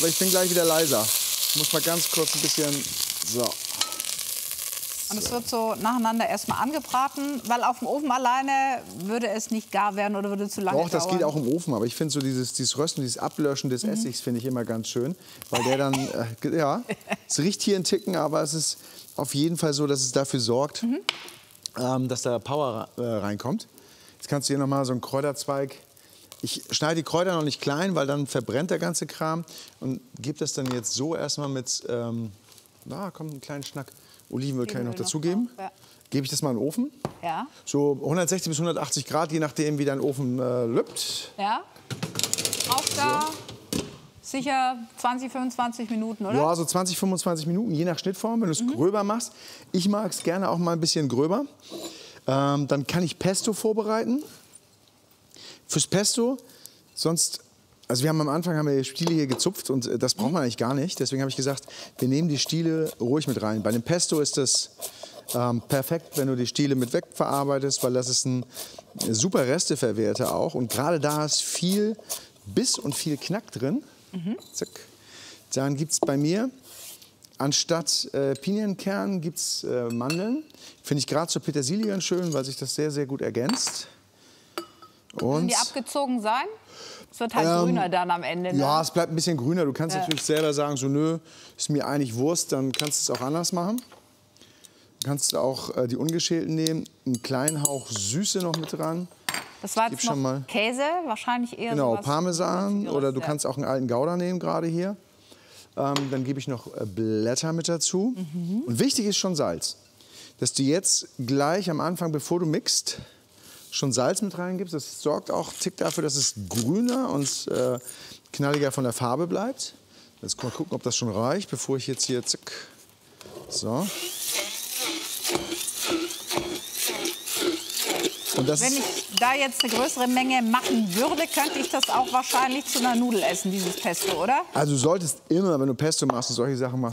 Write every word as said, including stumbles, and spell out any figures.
aber ich bin gleich wieder leiser. Ich muss mal ganz kurz ein bisschen... So. Und es wird so nacheinander erstmal angebraten, weil auf dem Ofen alleine würde es nicht gar werden oder würde zu lange Doch, das dauern. geht auch im Ofen, aber ich finde so dieses, dieses Rösten, dieses Ablöschen des mhm. Essigs finde ich immer ganz schön, weil der dann, äh, ja, es riecht hier ein Ticken, aber es ist auf jeden Fall so, dass es dafür sorgt, mhm. ähm, dass da Power äh, reinkommt. Jetzt kannst du hier noch mal so einen Kräuterzweig. Ich schneide die Kräuter noch nicht klein, weil dann verbrennt der ganze Kram und gebe das dann jetzt so erstmal mit, ähm, da kommt ein kleiner Schnack. Olivenöl kann ich noch dazugeben. Ja. Gebe ich das mal in den Ofen. Ja. So hundertsechzig bis hundertachtzig Grad, je nachdem, wie dein Ofen äh, lübt. Ja. Auch da so. Sicher zwanzig, fünfundzwanzig Minuten, oder? Ja, so zwanzig, fünfundzwanzig Minuten, je nach Schnittform, wenn du es mhm. gröber machst. Ich mag es gerne auch mal ein bisschen gröber. Ähm, dann kann ich Pesto vorbereiten. Fürs Pesto, sonst... Also wir haben am Anfang haben wir die Stiele hier gezupft und das braucht man eigentlich gar nicht. Deswegen habe ich gesagt, wir nehmen die Stiele ruhig mit rein. Bei dem Pesto ist das ähm, perfekt, wenn du die Stiele mit wegverarbeitest, weil das ist ein super Resteverwerter auch. Und gerade da ist viel Biss und viel Knack drin. Mhm. Zack. Dann gibt es bei mir anstatt äh, Pinienkern gibt's, äh, Mandeln. Finde ich gerade zur Petersilie ganz schön, weil sich das sehr, sehr gut ergänzt. Und Müssen die abgezogen sein? Es wird halt ähm, grüner dann am Ende. Ne? Ja, es bleibt ein bisschen grüner. Du kannst ja. natürlich selber sagen, so nö, ist mir eigentlich Wurst, dann kannst du es auch anders machen. Du kannst auch äh, die ungeschälten nehmen, einen kleinen Hauch Süße noch mit dran. Das war jetzt noch mal Käse, wahrscheinlich eher Genau, sowas Parmesan oder du ja. kannst auch einen alten Gouda nehmen, gerade hier. Ähm, dann gebe ich noch äh, Blätter mit dazu. Mhm. Und wichtig ist schon Salz. Dass du jetzt gleich am Anfang, bevor du mixt, schon Salz mit reingibst. Das sorgt auch Tick dafür, dass es grüner und äh, knalliger von der Farbe bleibt. Jetzt mal gucken, ob das schon reicht, bevor ich jetzt hier zack. So. Und das Wenn ich da jetzt eine größere Menge machen würde, könnte ich das auch wahrscheinlich zu einer Nudel essen, dieses Pesto, oder? Also du solltest immer, wenn du Pesto machst und solche Sachen machst,